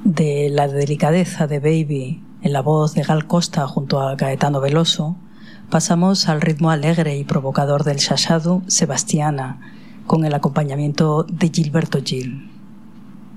De la delicadeza de Baby en la voz de Gal Costa junto a Gaetano Veloso, pasamos al ritmo alegre y provocador del xaxado Sebastiana, con el acompañamiento de Gilberto Gil.